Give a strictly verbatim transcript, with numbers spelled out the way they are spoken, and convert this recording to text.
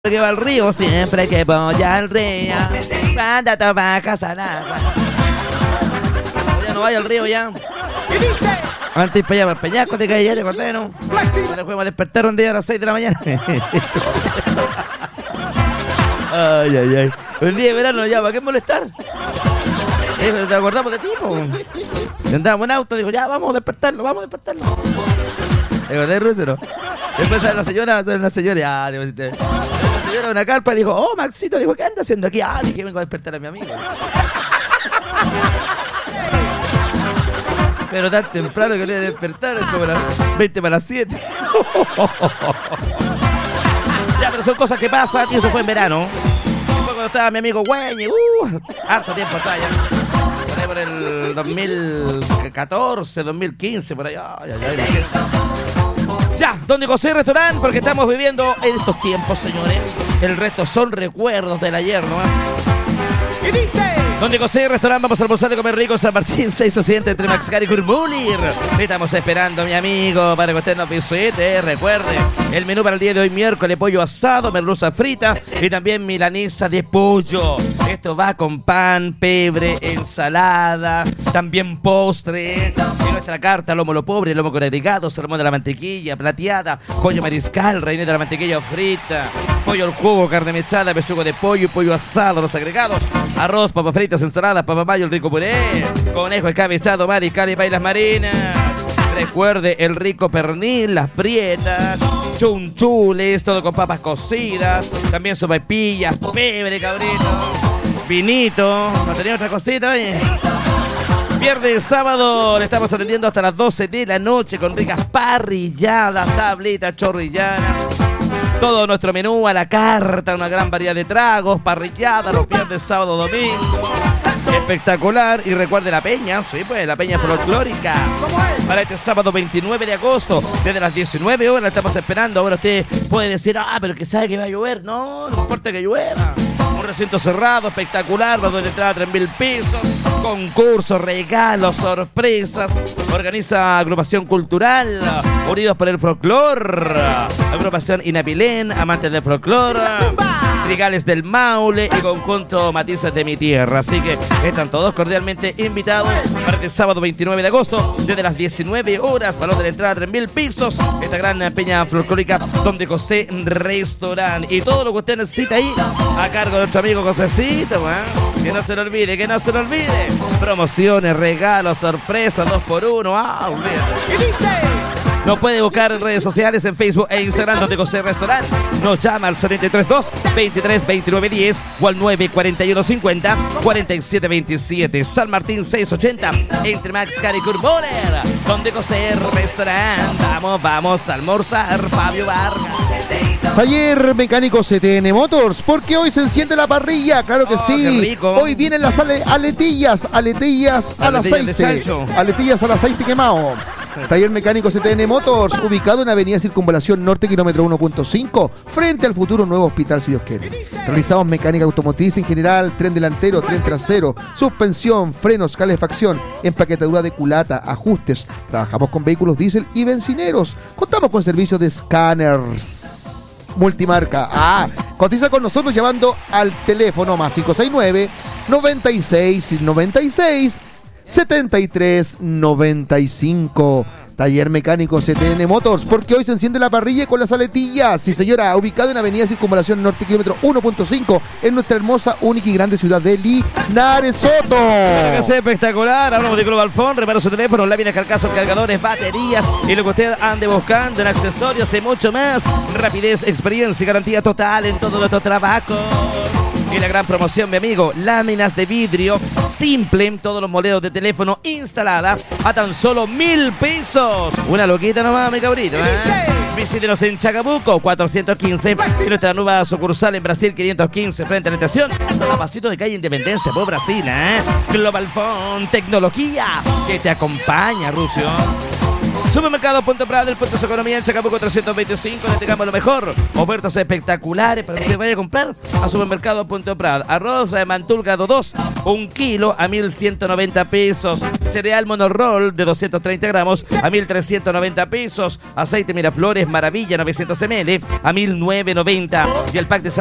Que va al río, siempre que voy al río, cuando te bajas al agua. Ya no vaya al río ya. ¿Qué dice? Antes para allá, para el peñasco, te caí ayer, conté, ¿no? Nos fuimos a despertar un día a las seis de la mañana. Ay, ay, ay. Un día de verano ya, ¿para qué molestar? Eh, ¿Te acordamos de ti, po? Andábamos en auto, dijo, ya, vamos a despertarlo, vamos a despertarlo. ¿Te acordás, Rúcero? Después la señora, la señora, ah, digo, la señora una carpa y dijo, oh, Maxito, dijo, ¿qué anda haciendo aquí? Ah, dije, vengo a despertar a mi amigo. Pero tan temprano que le voy a despertar, es como las veinte para las siete. Ya, pero son cosas que pasan y eso fue en verano. Después cuando estaba mi amigo Güeñe, uh, harto tiempo estaba ya. Por ahí por el dos mil catorce, dos mil quince, por ahí. Ay, ay, ay. Ya, donde José Restaurante, porque estamos viviendo en estos tiempos, señores. El resto son recuerdos del ayer, ¿no? ¿Qué dice? Donde José Restaurante, vamos a almorzar y comer rico en San Martín, seis o siete entre Maxcar y Curmulir. Estamos esperando, mi amigo, para que usted nos visite. Recuerde, el menú para el día de hoy, miércoles, pollo asado, merluza frita y también milanesa de pollo. Esto va con pan, pebre, ensalada, también postre. Y nuestra carta, lomo lo pobre, lomo con agregado, salmón de la mantequilla, plateada, pollo mariscal, reineta de la mantequilla frita, pollo al jugo, carne mechada, pechugo de pollo y pollo asado, los agregados, arroz, papas fritas, ensaladas, papa mayo, el rico puré, conejo escabechado, mariscal y pailas marinas. Recuerde el rico pernil, las prietas, chunchules, todo con papas cocidas, también sopaipillas, pebre, cabrito, vinito. ¿No tenía otra cosita, oye? Viernes, sábado, le estamos atendiendo hasta las doce de la noche con ricas parrilladas, tablitas, chorrillanas. Todo nuestro menú a la carta, una gran variedad de tragos, parrilladas, los viernes, sábado, domingo. Espectacular. Y recuerde la peña, sí, pues, la peña folclórica. Para este sábado veintinueve de agosto, desde las diecinueve horas, la estamos esperando. Ahora usted puede decir, ah, pero que sabe que va a llover. No, no importa que llueva. Un recinto cerrado, espectacular, va a entrar a tres mil pesos. Concursos, regalos, sorpresas. Organiza agrupación cultural, Unidos por el Folclor. Agrupación Inapilén, amantes del folclor. Trigales del Maule y conjunto Matices de mi Tierra. Así que están todos cordialmente invitados para este sábado veintinueve de agosto, desde las diecinueve horas, valor de la entrada tres mil pesos. Esta gran peña folclórica donde José Restaurante. Y todo lo que usted necesita ahí, a cargo de nuestro amigo Josecito, ¿eh? Que no se lo olvide, que no se lo olvide. Promociones, regalos, sorpresas, dos por uno. Ah, ¿Qué dice? Nos puede buscar en redes sociales, en Facebook e Instagram, donde José Restaurante. Nos llama al setenta y tres dos, veintitrés, veintinueve, diez o al nueve cuarenta y uno, cincuenta, cuarenta y siete, veintisiete. San Martín seiscientos ochenta, entre Maxcar y Curmulir, donde José Restaurante. Vamos, vamos a almorzar, Fabio Vargas. Taller Mecánico C T N Motors, porque hoy se enciende la parrilla, claro que oh, sí. Hoy vienen las ale aletillas, aletillas al aceite. Aletillas al aceite quemado. Taller Mecánico C T N Motors, ubicado en Avenida Circunvalación Norte, kilómetro uno punto cinco, frente al futuro nuevo hospital, si Dios quiere. Realizamos mecánica automotriz en general, tren delantero, tren trasero, suspensión, frenos, calefacción, empaquetadura de culata, ajustes. Trabajamos con vehículos diésel y bencineros. Contamos con servicios de escáneres multimarca. Ah, cotiza con nosotros llamando al teléfono más cinco seis nueve, noventa y seis, noventa y seis, setenta y tres, noventa y cinco. Taller Mecánico C T N Motors, porque hoy se enciende la parrilla con las aletillas. Sí, señora, ubicado en Avenida Circunvalación Norte, kilómetro uno punto cinco, en nuestra hermosa, única y grande ciudad de Linares, Soto. Es espectacular. Hablamos de Global Phone, reparo su teléfono, láminas, carcasas, cargadores, baterías y lo que usted ande buscando en accesorios y mucho más. Rapidez, experiencia y garantía total en todo nuestro trabajo. Y la gran promoción, mi amigo, láminas de vidrio simple, todos los modelos de teléfono instaladas a tan solo mil pesos. Una loquita nomás, mi cabrito, ¿eh? Visítenos en Chacabuco, cuatrocientos quince, y nuestra nueva sucursal en Brasil, quinientos quince, frente a la estación, a pasito de calle Independencia, por Brasil, ¿eh? Global Phone, tecnología que te acompaña, Rucio. Supermercado Punto Prado, del Puerto de Economía en Chacabuco trescientos veinticinco, le tengamos lo mejor. Ofertas espectaculares para que usted vaya a comprar a Supermercado Punto Prado. Arroz de Mantulgado dos, un kilo a mil ciento noventa pesos. Cereal Monoroll de doscientos treinta gramos a mil trescientos noventa pesos. Aceite Miraflores Maravilla novecientos mililitros a mil novecientos noventa. Y el pack de